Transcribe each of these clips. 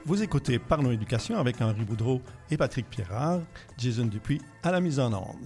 Vous écoutez Parlons Éducation avec Henri Boudreau et Patrick Pierrard, Jason Dupuis à la mise en onde.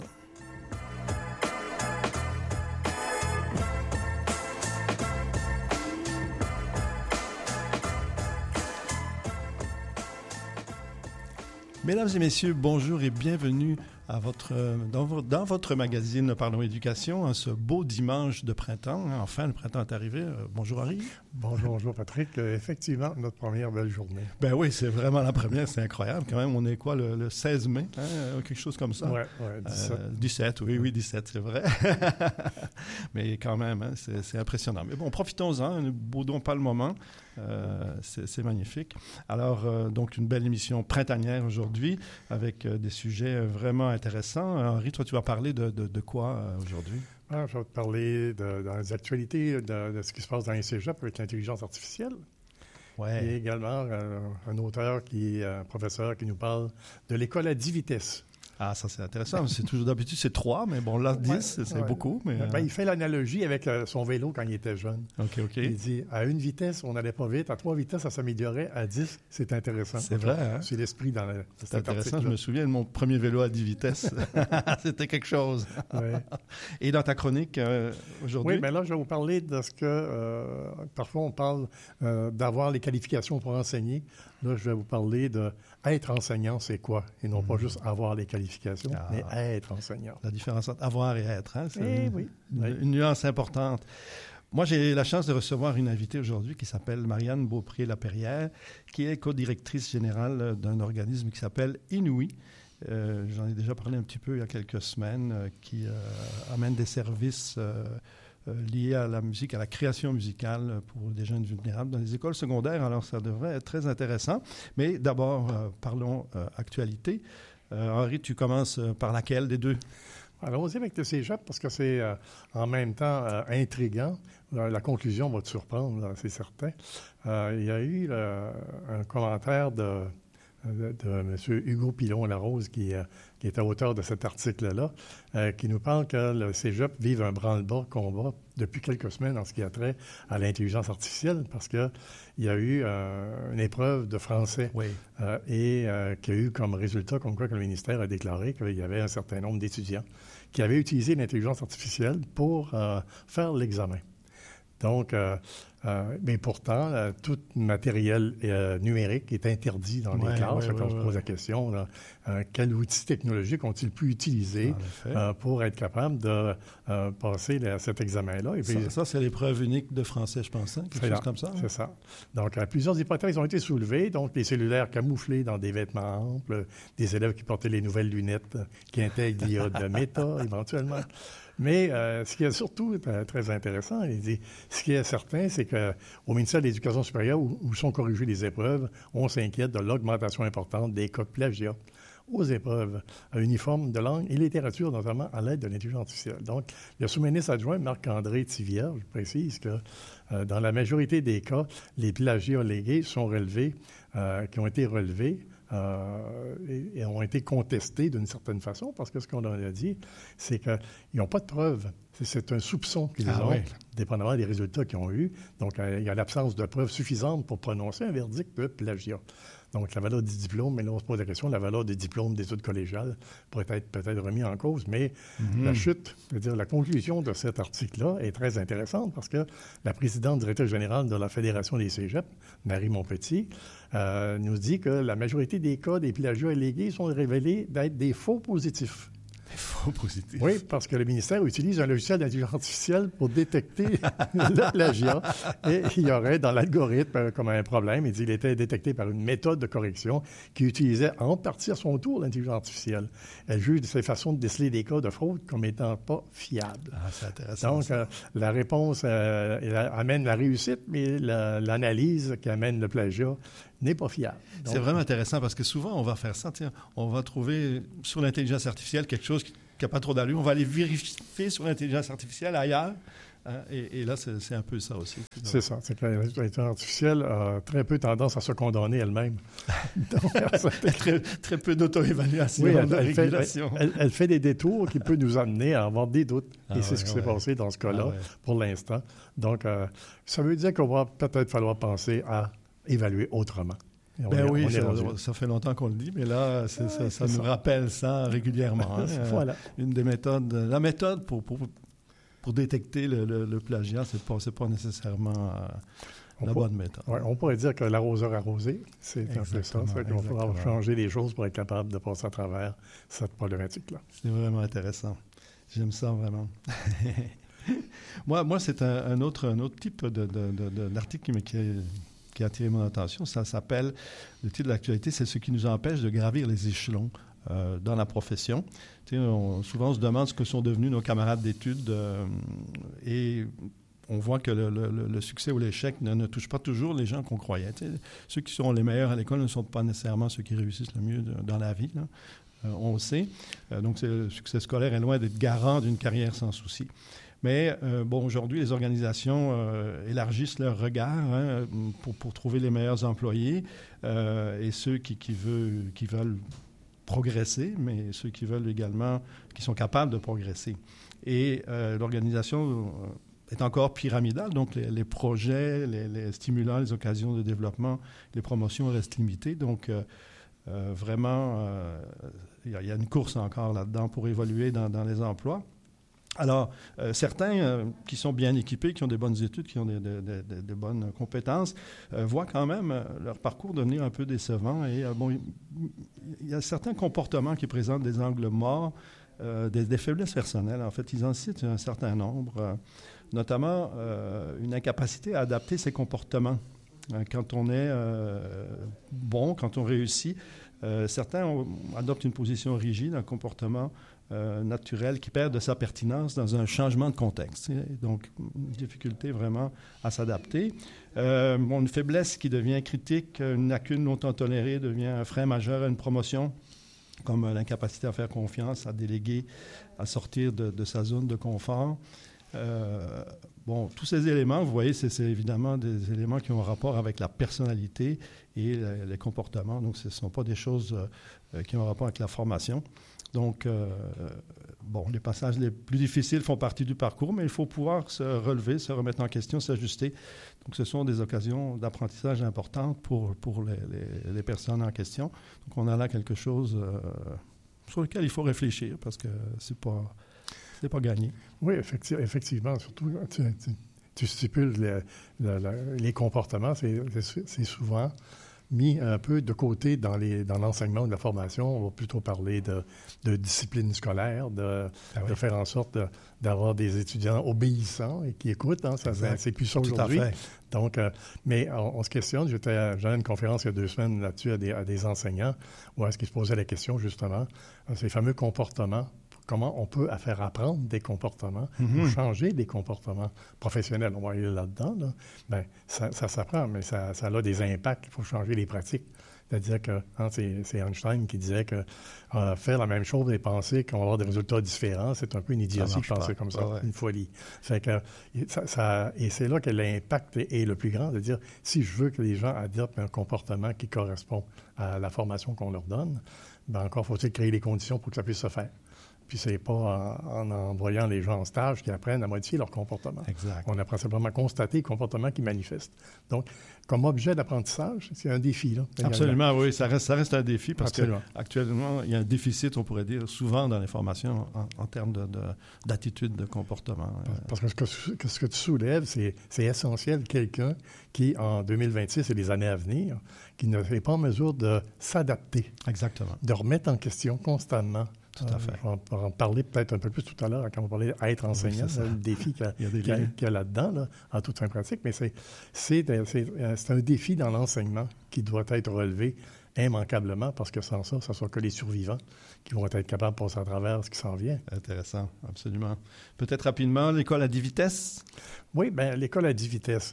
Mesdames et messieurs, bonjour et bienvenue à dans votre magazine Parlons Éducation en ce beau dimanche de printemps. Enfin, le printemps est arrivé. Bonjour Henri. Bonjour Patrick. Effectivement, notre première belle journée. Ben oui, c'est vraiment la première, c'est incroyable. Quand même, on est quoi, le 16 mai, quelque chose comme ça? Oui, 17. 17, oui, 17, c'est vrai. Mais quand même, c'est impressionnant. Mais bon, profitons-en, ne boudons pas le moment. C'est magnifique. Alors, donc, une belle émission printanière aujourd'hui avec des sujets vraiment intéressants. Henri, toi, tu vas parler de quoi aujourd'hui? Je vais te parler dans les actualités de ce qui se passe dans les cégeps avec l'intelligence artificielle. Ouais. Et également un auteur un professeur qui nous parle de l'école à 10 vitesses. Ah, ça, c'est intéressant. D'habitude, c'est 3, mais bon, là, 10, c'est beaucoup. Mais, il fait l'analogie avec son vélo quand il était jeune. OK. Il dit, à 1 vitesse, on n'allait pas vite. À 3 vitesses, ça s'améliorait. À 10, c'est intéressant. C'est vrai, hein? C'est l'esprit dans c'est intéressant. Article-là. Je me souviens de mon premier vélo à 10 vitesses. C'était quelque chose. Ouais. Et dans ta chronique aujourd'hui? Oui, mais là, je vais vous parler de ce que... parfois, on parle d'avoir les qualifications pour enseigner. Là, je vais vous parler de être enseignant, c'est quoi? Et non pas juste avoir les qualifications, mais être enseignant. La différence entre avoir et être, hein? C'est une nuance importante. Moi, j'ai la chance de recevoir une invitée aujourd'hui qui s'appelle Marianne Beaupré-Laperrière, qui est co-directrice générale d'un organisme qui s'appelle Inouï. J'en ai déjà parlé un petit peu il y a quelques semaines, qui amène des services liés à la musique, à la création musicale pour des jeunes vulnérables dans les écoles secondaires. Alors, ça devrait être très intéressant. Mais d'abord, parlons actualité. Henri, tu commences par laquelle des deux? Allons-y avec le cégep parce que c'est en même temps intriguant. La conclusion va te surprendre, là, c'est certain. Il y a eu un commentaire de M. Hugo Pilon-Larose, qui était auteur de cet article-là, qui nous parle que le cégep vive un branle-bas combat depuis quelques semaines en ce qui a trait à l'intelligence artificielle, parce qu'il y a eu une épreuve de français et qui a eu comme résultat, comme quoi que le ministère a déclaré qu'il y avait un certain nombre d'étudiants qui avaient utilisé l'intelligence artificielle pour faire l'examen. Donc, mais pourtant, tout matériel numérique est interdit dans les classes. Quand on se pose la question, quels outils technologiques ont-ils pu utiliser pour être capable de passer cet examen-là? Et puis, ça, c'est l'épreuve unique de français, je pense, quelque chose comme ça. C'est ça. Donc, plusieurs hypothèses ont été soulevées. Donc, les cellulaires camouflés dans des vêtements amples, des élèves qui portaient les nouvelles lunettes qui intègrent l'IA de Meta, éventuellement. Mais ce qui est surtout très intéressant, ce qui est certain, c'est qu'au ministère de l'Éducation supérieure, où sont corrigées les épreuves, on s'inquiète de l'augmentation importante des cas de plagiat aux épreuves uniformes de langue et littérature, notamment à l'aide de l'intelligence artificielle. Donc, le sous-ministre adjoint, Marc-André Thivierge, précise que dans la majorité des cas, les plagiats allégués qui ont été relevés, et ont été contestés d'une certaine façon, parce que ce qu'on a dit, c'est qu'ils n'ont pas de preuves. C'est un soupçon qu'ils ont, dépendamment des résultats qu'ils ont eus. Donc, il y a l'absence de preuves suffisantes pour prononcer un verdict de plagiat. Donc, la valeur du diplôme, mais là, on se pose la question, la valeur des diplômes d'études collégiales pourrait être peut-être remis en cause, mais la chute, c'est-à-dire la conclusion de cet article-là est très intéressante parce que la présidente directrice générale de la Fédération des cégeps, Marie Montpetit, nous dit que la majorité des cas des plagiats allégués sont révélés d'être des faux positifs. Faux positif. Oui, parce que le ministère utilise un logiciel d'intelligence artificielle pour détecter le plagiat. Et il y aurait dans l'algorithme comme un problème. Il dit qu'il était détecté par une méthode de correction qui utilisait en partie à son tour l'intelligence artificielle. Elle juge de ces façons de déceler des cas de fraude comme étant pas fiables. Ah, c'est intéressant. Donc, la réponse amène la réussite, mais l'analyse qui amène le plagiat n'est pas fiable. Donc, c'est vraiment intéressant parce que souvent, on va faire ça. Tiens, on va trouver sur l'intelligence artificielle quelque chose qui n'a pas trop d'allure. On va aller vérifier sur l'intelligence artificielle ailleurs. Et là, c'est un peu ça aussi. C'est ça. C'est que l'intelligence artificielle a très peu tendance à se condamner elle-même. Donc, très peu d'auto-évaluation, de régulation. Elle fait des détours qui peuvent nous amener à avoir des doutes. Et c'est ce qui s'est passé dans ce cas-là pour l'instant. Donc, ça veut dire qu'on va peut-être falloir penser à évaluer autrement. Ça fait longtemps qu'on le dit, mais là, ça nous rappelle ça régulièrement. Hein. Voilà. Une des méthodes, la méthode pour détecter le plagiat, c'est pas nécessairement la bonne méthode. Ouais, on pourrait dire que l'arroseur arrosé, c'est un peu ça. C'est qu'on faudra changer les choses pour être capable de passer à travers cette problématique-là. C'est vraiment intéressant. J'aime ça vraiment. Moi, c'est un autre type d'article qui a attiré mon attention. Ça s'appelle, le titre de l'actualité, c'est ce qui nous empêche de gravir les échelons dans la profession. Souvent, on se demande ce que sont devenus nos camarades d'études et on voit que le succès ou l'échec ne touche pas toujours les gens qu'on croyait. Ceux qui sont les meilleurs à l'école ne sont pas nécessairement ceux qui réussissent le mieux dans la vie. Là. On le sait. Donc, le succès scolaire est loin d'être garant d'une carrière sans souci. Mais aujourd'hui, les organisations élargissent leur regard pour trouver les meilleurs employés et ceux qui veulent progresser, mais ceux qui veulent également, qui sont capables de progresser. Et l'organisation est encore pyramidale, donc les projets, les stimulants, les occasions de développement, les promotions restent limitées. Donc, vraiment, il y a une course encore là-dedans pour évoluer dans les emplois. Alors, certains qui sont bien équipés, qui ont des bonnes études, qui ont des bonnes compétences, voient quand même leur parcours devenir un peu décevant. Et il y a certains comportements qui présentent des angles morts, des faiblesses personnelles. En fait, ils en citent un certain nombre, notamment une incapacité à adapter ses comportements. Quand on est bon, quand on réussit, certains adoptent une position rigide, un comportement naturel qui perd de sa pertinence dans un changement de contexte. Donc, une difficulté vraiment à s'adapter. Une faiblesse qui devient critique, une lacune longtemps tolérée devient un frein majeur à une promotion, comme l'incapacité à faire confiance, à déléguer, à sortir de sa zone de confort. Tous ces éléments, vous voyez, c'est évidemment des éléments qui ont rapport avec la personnalité et les comportements. Donc, ce ne sont pas des choses qui ont rapport avec la formation. Donc, les passages les plus difficiles font partie du parcours, mais il faut pouvoir se relever, se remettre en question, s'ajuster. Donc, ce sont des occasions d'apprentissage importantes pour les personnes en question. Donc, on a là quelque chose sur lequel il faut réfléchir parce que c'est pas gagné. Oui, effectivement. Surtout, tu stipules les comportements. C'est souvent mis un peu de côté dans l'enseignement de la formation. On va plutôt parler de discipline scolaire, de faire en sorte d'avoir des étudiants obéissants et qui écoutent. Hein, c'est plus ça aujourd'hui. Donc, mais on se questionne. J'avais à une conférence il y a 2 semaines là-dessus à des enseignants où est-ce qu'ils se posaient la question justement, ces fameux comportements. Comment on peut faire apprendre des comportements ou changer des comportements professionnels. On va aller là-dedans. Là. Ça s'apprend, mais ça a des impacts. Il faut changer les pratiques. C'est-à-dire que c'est Einstein qui disait que faire la même chose et penser qu'on va avoir des résultats différents, c'est un peu une idiotie de penser comme ça, une folie. Fait que, et c'est là que l'impact est le plus grand, de dire si je veux que les gens adoptent un comportement qui correspond à la formation qu'on leur donne, encore faut-il créer les conditions pour que ça puisse se faire. Puis c'est pas en envoyant les gens en stage qu'ils apprennent à modifier leur comportement. Exact. On apprend simplement à constater les comportements qui manifestent. Donc, comme objet d'apprentissage, c'est un défi. Là. Absolument, oui. Ça reste un défi parce qu'actuellement, il y a un déficit, on pourrait dire, souvent dans les formations en termes d'attitude, de comportement. Parce que ce que tu soulèves, c'est essentiel. Quelqu'un qui, en 2026 et les années à venir, qui ne est pas en mesure de s'adapter. Exactement. De remettre en question constamment. Tout à fait. On va en parler peut-être un peu plus tout à l'heure quand on va parler d'être enseignant, le défi qu'il y a là-dedans, là, en toute fin pratique. Mais c'est un défi dans l'enseignement qui doit être relevé immanquablement parce que sans ça, ce ne sera que les survivants qui vont être capables de passer à travers ce qui s'en vient. Intéressant, absolument. Peut-être rapidement, l'école à 10 vitesses? Oui, bien, l'école à 10 vitesses.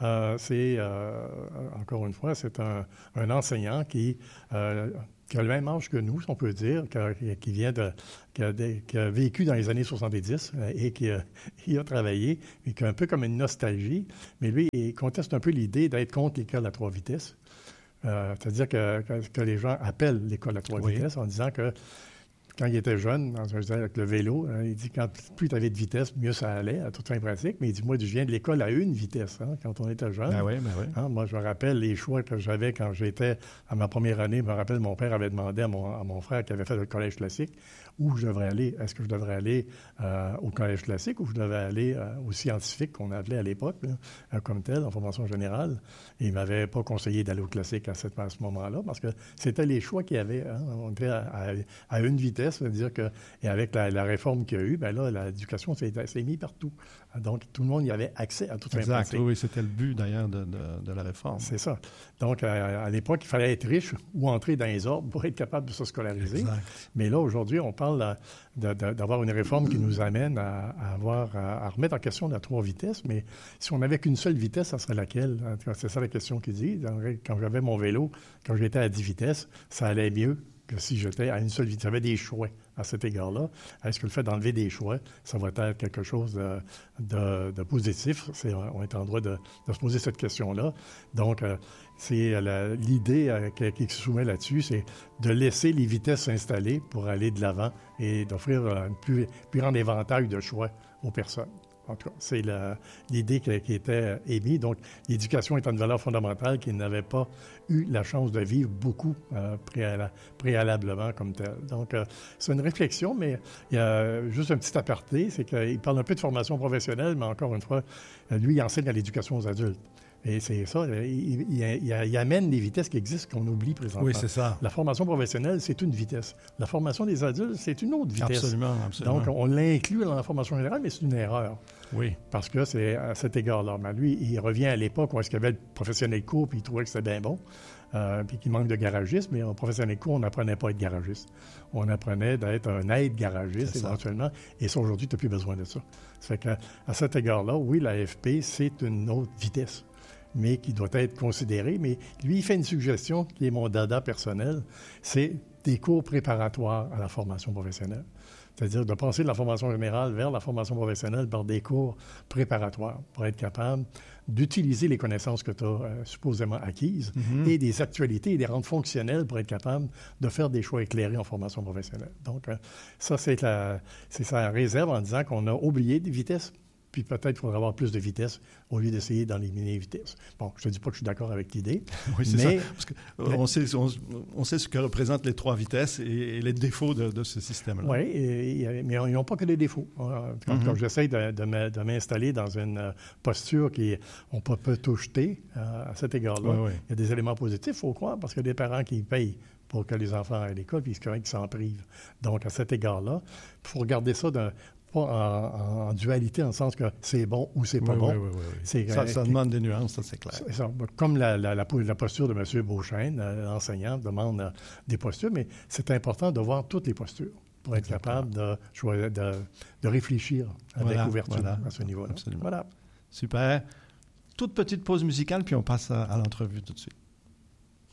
Encore une fois, c'est un enseignant qui a le même âge que nous, si on peut dire, qui a vécu dans les années 70 et qui a travaillé, et qui a un peu comme une nostalgie, mais lui, il conteste un peu l'idée d'être contre l'école à 3 vitesses. C'est-à-dire que les gens appellent l'école à 3 vitesses en disant que quand il était jeune, avec le vélo, il dit que plus tu avais de vitesse, mieux ça allait, à toute fin pratique. Mais il dit, moi, je viens de l'école à une vitesse, quand on était jeune. Ben oui. Moi, je me rappelle les choix que j'avais quand j'étais à ma première année. Je me rappelle, mon père avait demandé à mon frère qui avait fait le collège classique où je devrais aller. Est-ce que je devrais aller au collège classique ou je devrais aller au scientifique qu'on appelait à l'époque, comme tel, en formation générale? Et il ne m'avait pas conseillé d'aller au classique à ce moment-là parce que c'était les choix qu'il y avait. On était à une vitesse, c'est-à-dire que, et avec la réforme qu'il y a eu, bien là, l'éducation s'est mise partout. Donc, tout le monde y avait accès à toute Exact, oui, c'était le but d'ailleurs de la réforme. C'est ça. Donc, à l'époque, il fallait être riche ou entrer dans les ordres pour être capable de se scolariser. Exact. Mais là, aujourd'hui, on parle d'avoir une réforme qui nous amène à remettre en question la 3 vitesses. Mais si on n'avait qu'une seule vitesse, ça serait laquelle? C'est ça la question qu'il dit. Quand j'avais mon vélo, quand j'étais à 10 vitesses, ça allait mieux que si j'étais à une seule vitesse. J'avais des choix à cet égard-là. Est-ce que le fait d'enlever des choix, ça va être quelque chose de positif? On est en droit de se poser cette question-là. Donc, c'est l'idée qui se soumet là-dessus, c'est de laisser les vitesses s'installer pour aller de l'avant et d'offrir un plus grand éventail de choix aux personnes. En tout cas, c'est l'idée qui était émise. Donc, l'éducation est une valeur fondamentale qui n'avait pas eu la chance de vivre beaucoup préalablement comme telle. Donc, c'est une réflexion, mais il y a juste un petit aparté, c'est qu'il parle un peu de formation professionnelle, mais encore une fois, lui, il enseigne à l'éducation aux adultes. Et c'est ça, il amène des vitesses qui existent qu'on oublie présentement. Oui, c'est ça. La formation professionnelle, c'est une vitesse. La formation des adultes, c'est une autre vitesse. Absolument. Donc, on l'inclut dans la formation générale, mais c'est une erreur. Oui. Parce que c'est à cet égard-là. Mais lui, il revient à l'époque où est-ce qu'il y avait le professionnel de cours, puis il trouvait que c'était bien bon, puis qu'il manque de garagistes, mais en professionnel de cours, on n'apprenait pas à être garagiste. On apprenait d'être un aide-garagiste, éventuellement, et ça, aujourd'hui, tu n'as plus besoin de ça. Ça fait qu'à cet égard-là, oui, l'AFP, c'est une autre vitesse, mais qui doit être considérée. Mais lui, il fait une suggestion qui est mon dada personnel, c'est des cours préparatoires à la formation professionnelle. C'est-à-dire de passer de la formation générale vers la formation professionnelle par des cours préparatoires pour être capable d'utiliser les connaissances que tu as supposément acquises et des actualités et les rendre fonctionnelles pour être capable de faire des choix éclairés en formation professionnelle. Donc, ça, c'est sa réserve en disant qu'on a oublié des vitesses. Puis peut-être qu'il faudrait avoir plus de vitesse au lieu d'essayer d'éliminer les vitesses. Bon, je ne te dis pas que je suis d'accord avec l'idée. Oui, c'est ça. Parce qu'on sait ce que représentent les 3 vitesses et les défauts de ce système-là. Oui, mais ils n'ont pas que des défauts. Quand j'essaie de m'installer dans une posture on peut tout jeter à cet égard-là, il y a des éléments positifs, il faut croire, parce qu'il y a des parents qui payent pour que les enfants aillent à l'école, puis ils s'en privent. Donc, à cet égard-là, il faut regarder ça pas en dualité, en le sens que c'est bon ou c'est pas bon. Oui. Ça demande des nuances, ça, c'est clair. C'est ça. Comme la posture de M. Beauchesne, l'enseignant, demande des postures, mais c'est important de voir toutes les postures pour être capable de réfléchir avec ouverture à ce niveau-là. Absolument. Voilà. Super. Toute petite pause musicale, puis on passe à l'entrevue tout de suite.